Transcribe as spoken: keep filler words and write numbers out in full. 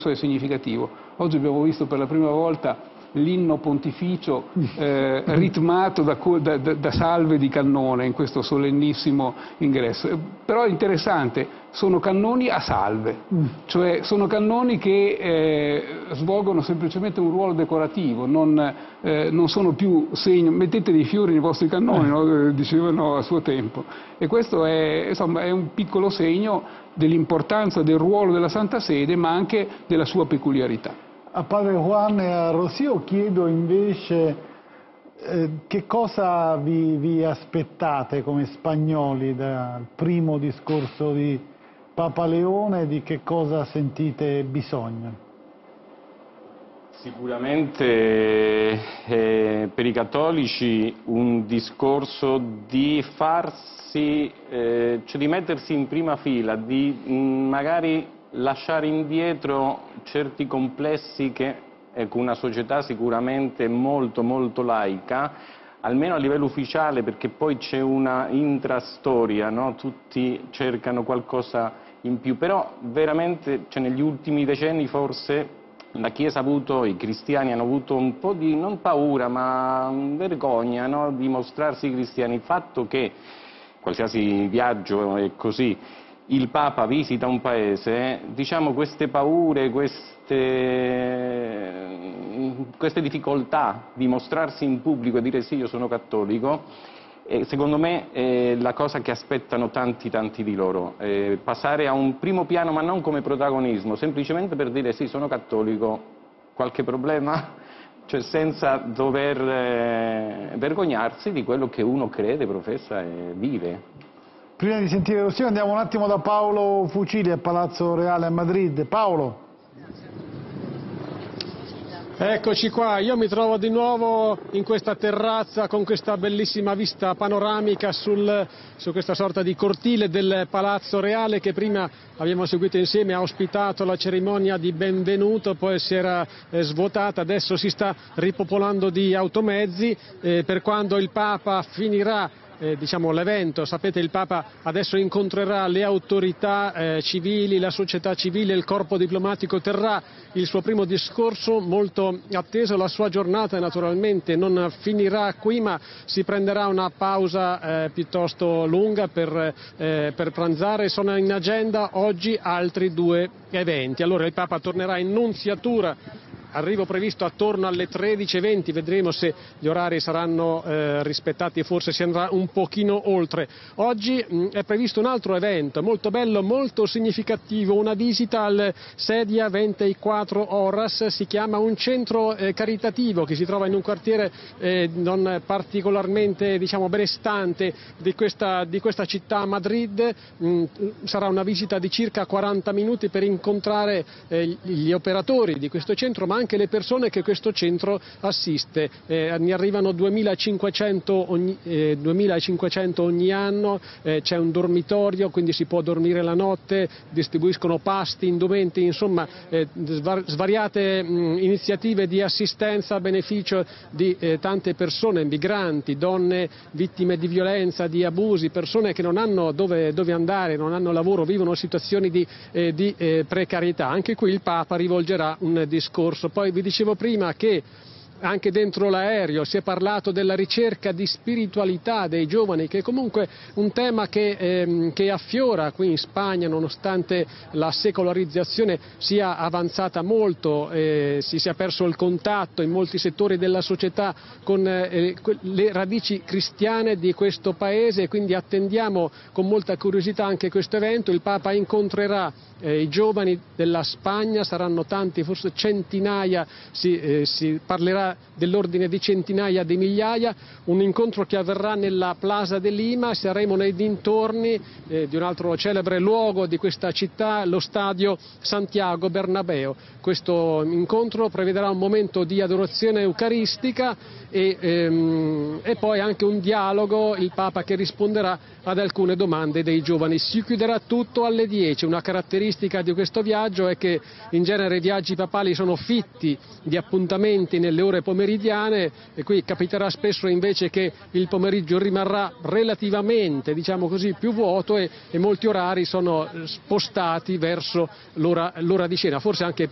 è significativo. Oggi abbiamo visto per la prima volta l'inno pontificio eh, ritmato da, da, da salve di cannone in questo solennissimo ingresso. Però è interessante, sono cannoni a salve, cioè sono cannoni che eh, svolgono semplicemente un ruolo decorativo, non, eh, non sono più segno, mettete dei fiori nei vostri cannoni, no? Dicevano a suo tempo. E questo è, insomma, è un piccolo segno dell'importanza del ruolo della Santa Sede, ma anche della sua peculiarità. A Padre Juan e a Rocío chiedo invece eh, che cosa vi, vi aspettate come spagnoli dal primo discorso di Papa Leone, di che cosa sentite bisogno? Sicuramente eh, per i cattolici un discorso di farsi, eh, cioè di mettersi in prima fila, di mh, magari lasciare indietro certi complessi che, ecco, una società sicuramente molto molto laica, almeno a livello ufficiale, perché poi c'è una intrastoria, no? Tutti cercano qualcosa in più, però veramente, cioè, negli ultimi decenni forse la Chiesa ha avuto, i cristiani hanno avuto un po' di, non paura, ma vergogna, no? Di mostrarsi cristiani. Il fatto che qualsiasi viaggio è così, il Papa visita un paese, diciamo, queste paure, queste, queste difficoltà di mostrarsi in pubblico e dire sì, io sono cattolico, e secondo me è la cosa che aspettano tanti tanti di loro, eh, passare a un primo piano, ma non come protagonismo, semplicemente per dire sì, sono cattolico, qualche problema? Cioè senza dover eh, vergognarsi di quello che uno crede, professa e vive. Prima di sentire Rocío andiamo un attimo da Paolo Fucili a Palazzo Reale a Madrid. Paolo. Eccoci qua, io mi trovo di nuovo in questa terrazza con questa bellissima vista panoramica sul, su questa sorta di cortile del Palazzo Reale che prima abbiamo seguito insieme, ha ospitato la cerimonia di benvenuto, poi si era eh, svuotata, adesso si sta ripopolando di automezzi, eh, per quando il Papa finirà Eh, diciamo, l'evento. Sapete, il Papa adesso incontrerà le autorità eh, civili, la società civile, il corpo diplomatico, terrà il suo primo discorso molto atteso. La sua giornata naturalmente non finirà qui, ma si prenderà una pausa eh, piuttosto lunga per, eh, per pranzare. Sono in agenda oggi altri due eventi. Allora il Papa tornerà in Nunziatura, arrivo previsto attorno alle tredici e venti, vedremo se gli orari saranno eh, rispettati, forse si andrà un pochino oltre. Oggi mh, è previsto un altro evento molto bello, molto significativo, una visita al Sedia ventiquattro Horas, si chiama un centro eh, caritativo che si trova in un quartiere eh, non particolarmente, diciamo, benestante di questa, di questa città, Madrid. Mh, sarà una visita di circa quaranta minuti per incontrare eh, gli operatori di questo centro, ma anche le persone che questo centro assiste. Eh, ne arrivano duemilacinquecento ogni, eh, duemilacinquecento ogni anno, eh, c'è un dormitorio, quindi si può dormire la notte, distribuiscono pasti, indumenti, insomma eh, svariate mh, iniziative di assistenza a beneficio di eh, tante persone, migranti, donne vittime di violenza, di abusi, persone che non hanno dove, dove andare, non hanno lavoro, vivono situazioni di, eh, di eh, precarietà. Anche qui il Papa rivolgerà un discorso. Poi vi dicevo prima che anche dentro l'aereo si è parlato della ricerca di spiritualità dei giovani, che è comunque un tema che, ehm, che affiora qui in Spagna, nonostante la secolarizzazione sia avanzata molto, eh, si sia perso il contatto in molti settori della società con eh, le radici cristiane di questo paese, e quindi attendiamo con molta curiosità anche questo evento. Il Papa incontrerà eh, i giovani della Spagna, saranno tanti, forse centinaia, si, eh, si parlerà dell'ordine di centinaia di migliaia, un incontro che avverrà nella Plaza de Lima. Saremo nei dintorni eh, di un altro celebre luogo di questa città, lo stadio Santiago Bernabéu. Questo incontro prevederà un momento di adorazione eucaristica e, ehm, e poi anche un dialogo, il Papa che risponderà ad alcune domande dei giovani. Si chiuderà tutto alle dieci. Una caratteristica di questo viaggio è che in genere i viaggi papali sono fitti di appuntamenti nelle ore pomeridiane, e qui capiterà spesso invece che il pomeriggio rimarrà relativamente, diciamo così, più vuoto, e, e molti orari sono spostati verso l'ora, l'ora di cena, forse anche